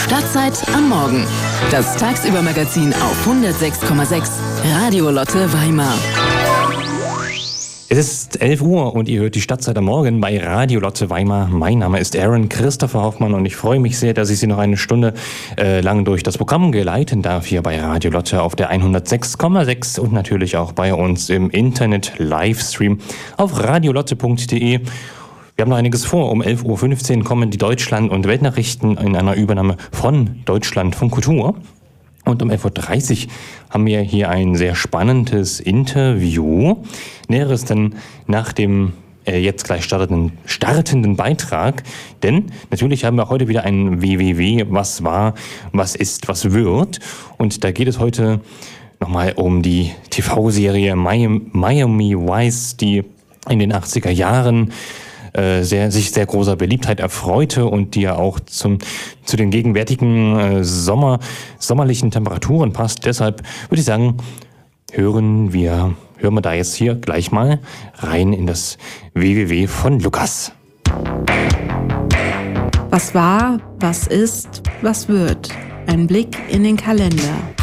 Stadtzeit am Morgen. Das Tagsübermagazin auf 106,6 Radio Lotte Weimar. Es ist 11 Uhr und ihr hört die Stadtzeit am Morgen bei Radio Lotte Weimar. Mein Name ist Aaron Christopher Hoffmann und ich freue mich sehr, dass ich Sie noch eine Stunde lang durch das Programm geleiten darf hier bei Radio Lotte auf der 106,6 und natürlich auch bei uns im Internet Livestream auf radiolotte.de. Wir haben noch einiges vor. Um 11.15 Uhr kommen die Deutschland- und Weltnachrichten in einer Übernahme von Deutschlandfunk Kultur. Und um 11.30 Uhr haben wir hier ein sehr spannendes Interview. Näheres dann nach dem jetzt gleich startenden Beitrag. Denn natürlich haben wir heute wieder ein WWW, was war, was ist, was wird. Und da geht es heute nochmal um die TV-Serie Miami Vice, die in den 80er Jahren sich sehr großer Beliebtheit erfreute und die ja auch zu den gegenwärtigen sommerlichen Temperaturen passt. Deshalb würde ich sagen, hören wir da jetzt hier gleich mal rein in das WWW von Lukas. Was war, was ist, was wird? Ein Blick in den Kalender.